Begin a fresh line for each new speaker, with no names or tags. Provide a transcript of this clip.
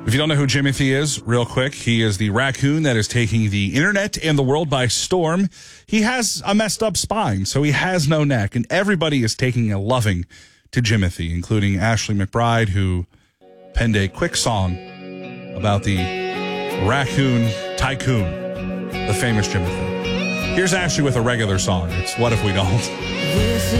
If you don't know who Jimothy is, real quick, he is the raccoon that is taking the internet and the world by storm. He has a messed up spine, so he has no neck, and everybody is taking a loving to Jimothy, including Ashley McBryde, who penned a quick song about the raccoon tycoon, the famous Jimothy. Here's Ashley with a regular song. It's What If We Don't?